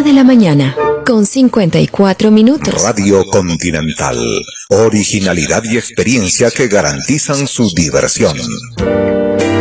de la mañana, con 54 minutos. Radio Continental. Originalidad y experiencia que garantizan su diversión.